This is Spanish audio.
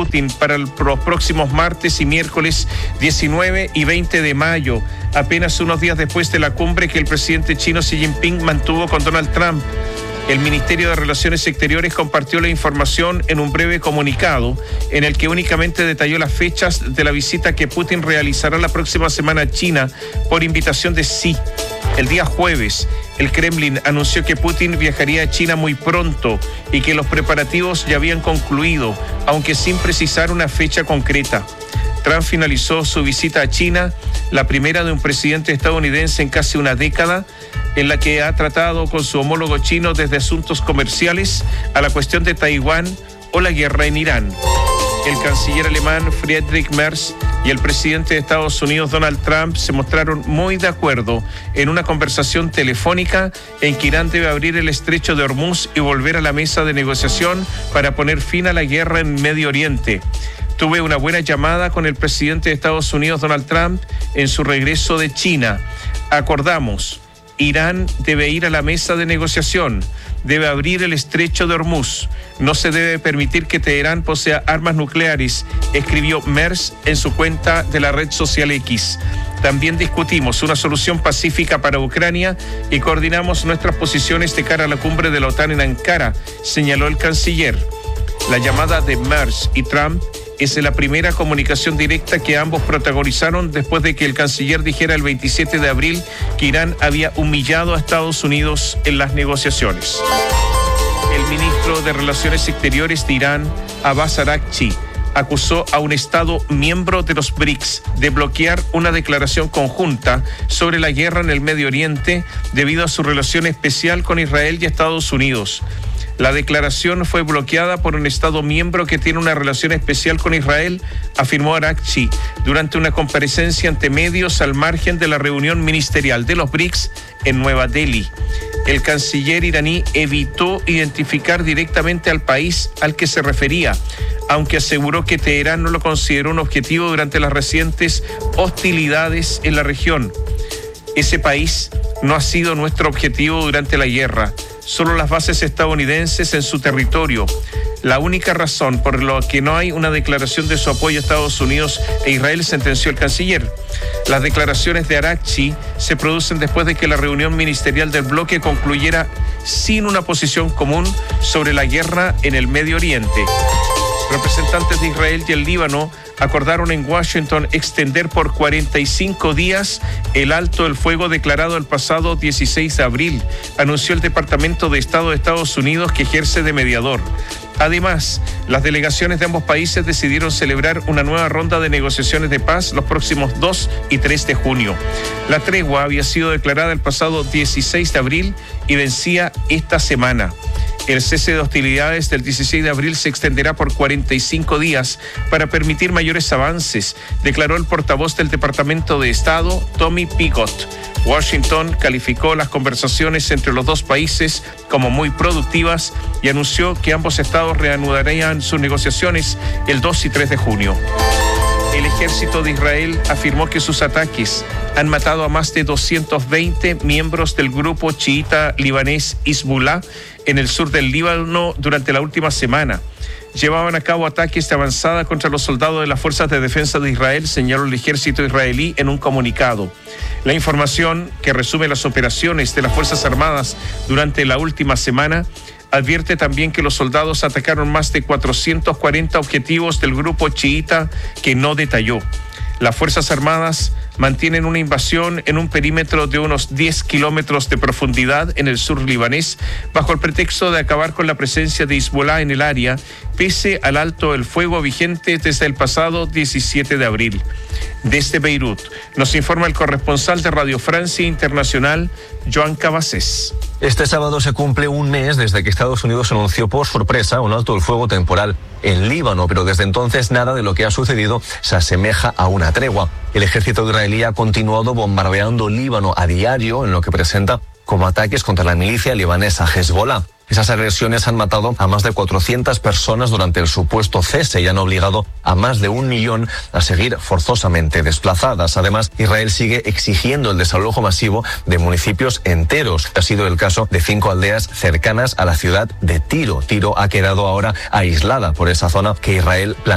Putin para los próximos martes y miércoles 19 y 20 de mayo, apenas unos días después de la cumbre que el presidente chino Xi Jinping mantuvo con Donald Trump. El Ministerio de Relaciones Exteriores compartió la información en un breve comunicado en el que únicamente detalló las fechas de la visita que Putin realizará la próxima semana a China por invitación de Xi. El día jueves, el Kremlin anunció que Putin viajaría a China muy pronto y que los preparativos ya habían concluido, aunque sin precisar una fecha concreta. Trump finalizó su visita a China, la primera de un presidente estadounidense en casi una década, en la que ha tratado con su homólogo chino desde asuntos comerciales a la cuestión de Taiwán o la guerra en Irán. El canciller alemán Friedrich Merz y el presidente de Estados Unidos Donald Trump se mostraron muy de acuerdo en una conversación telefónica en que Irán debe abrir el estrecho de Hormuz y volver a la mesa de negociación para poner fin a la guerra en Medio Oriente. Tuve una buena llamada con el presidente de Estados Unidos Donald Trump en su regreso de China. Acordamos, Irán debe ir a la mesa de negociación, debe abrir el estrecho de Hormuz. No se debe permitir que Teherán posea armas nucleares, escribió Merz en su cuenta de la red social X. También discutimos una solución pacífica para Ucrania y coordinamos nuestras posiciones de cara a la cumbre de la OTAN en Ankara, señaló el canciller. La llamada de Merz y Trump es la primera comunicación directa que ambos protagonizaron después de que el canciller dijera el 27 de abril que Irán había humillado a Estados Unidos en las negociaciones. El ministro de Relaciones Exteriores de Irán, Abbas Araghchi, acusó a un Estado miembro de los BRICS de bloquear una declaración conjunta sobre la guerra en el Medio Oriente debido a su relación especial con Israel y Estados Unidos. La declaración fue bloqueada por un Estado miembro que tiene una relación especial con Israel, afirmó Araghchi durante una comparecencia ante medios al margen de la reunión ministerial de los BRICS en Nueva Delhi. El canciller iraní evitó identificar directamente al país al que se refería, aunque aseguró que Teherán no lo consideró un objetivo durante las recientes hostilidades en la región. Ese país no ha sido nuestro objetivo durante la guerra. Solo las bases estadounidenses en su territorio. La única razón por la que no hay una declaración de su apoyo a Estados Unidos e Israel, sentenció el canciller. Las declaraciones de Araghchi se producen después de que la reunión ministerial del bloque concluyera sin una posición común sobre la guerra en el Medio Oriente. Representantes de Israel y el Líbano acordaron en Washington extender por 45 días el alto el fuego declarado el pasado 16 de abril, anunció el Departamento de Estado de Estados Unidos, que ejerce de mediador. Además, las delegaciones de ambos países decidieron celebrar una nueva ronda de negociaciones de paz los próximos 2 y 3 de junio. La tregua había sido declarada el pasado 16 de abril y vencía esta semana. El cese de hostilidades del 16 de abril se extenderá por 45 días para permitir mayores avances, declaró el portavoz del Departamento de Estado, Tommy Pigott. Washington calificó las conversaciones entre los dos países como muy productivas y anunció que ambos estados reanudarían sus negociaciones el 2 y 3 de junio. El ejército de Israel afirmó que sus ataques han matado a más de 220 miembros del grupo chiita libanés Hezbollah en el sur del Líbano durante la última semana. Llevaban a cabo ataques de avanzada contra los soldados de las Fuerzas de Defensa de Israel, señaló el ejército israelí en un comunicado. La información, que resume las operaciones de las Fuerzas Armadas durante la última semana, advierte también que los soldados atacaron más de 440 objetivos del grupo chiita, que no detalló. Las Fuerzas Armadas mantienen una invasión en un perímetro de unos 10 kilómetros de profundidad en el sur libanés, bajo el pretexto de acabar con la presencia de Hezbollah en el área, pese al alto el fuego vigente desde el pasado 17 de abril. Desde Beirut, nos informa el corresponsal de Radio Francia Internacional, Joan Cabasés. Este sábado se cumple un mes desde que Estados Unidos anunció por sorpresa un alto el fuego temporal en Líbano, pero desde entonces nada de lo que ha sucedido se asemeja a una tregua. El ejército israelí ha continuado bombardeando Líbano a diario en lo que presenta como ataques contra la milicia libanesa Hezbollah. Esas agresiones han matado a más de 400 personas durante el supuesto cese y han obligado a más de 1 millón a seguir forzosamente desplazadas. Además, Israel sigue exigiendo el desalojo masivo de municipios enteros. Ha sido el caso de 5 aldeas cercanas a la ciudad de Tiro. Tiro ha quedado ahora aislada por esa zona que Israel planea